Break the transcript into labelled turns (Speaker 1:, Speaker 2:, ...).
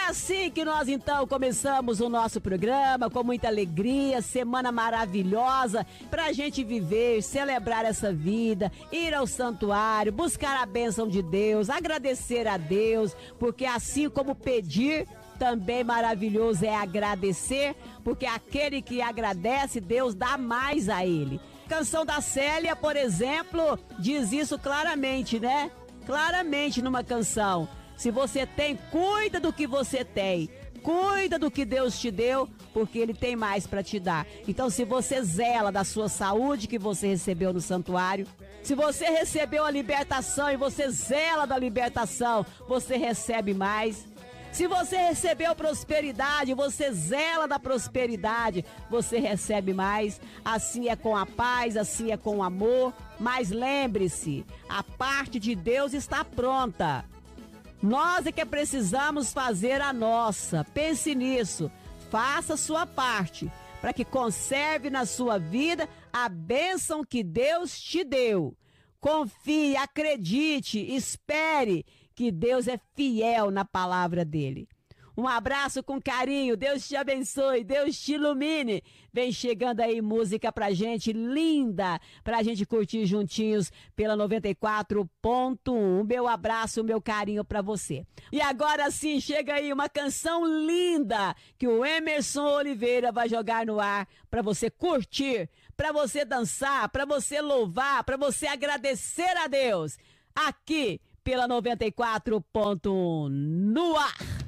Speaker 1: assim que nós então começamos o nosso programa com muita alegria, semana maravilhosa pra gente viver, celebrar essa vida, ir ao santuário, buscar a bênção de Deus, agradecer a Deus, porque assim como pedir, também maravilhoso é agradecer, porque aquele que agradece, Deus dá mais a ele. A canção da Célia, por exemplo, diz isso claramente, né? Claramente numa canção. Se você tem, cuida do que você tem. Cuida do que Deus te deu, porque Ele tem mais para te dar. Então, se você zela da sua saúde que você recebeu no santuário, se você recebeu a libertação e você zela da libertação, você recebe mais. Se você recebeu prosperidade, você zela da prosperidade, você recebe mais. Assim é com a paz, assim é com o amor. Mas lembre-se, a parte de Deus está pronta. Nós é que precisamos fazer a nossa. Pense nisso. Faça a sua parte para que conserve na sua vida a bênção que Deus te deu. Confie, acredite, espere que Deus é fiel na palavra dele. Um abraço com carinho, Deus te abençoe, Deus te ilumine. Vem chegando aí música pra gente, linda, pra gente curtir juntinhos pela 94.1. Meu abraço, meu carinho pra você. E agora sim, chega aí uma canção linda que o Emerson Oliveira vai jogar no ar pra você curtir, pra você dançar, pra você louvar, pra você agradecer a Deus. Aqui pela 94.1 no ar.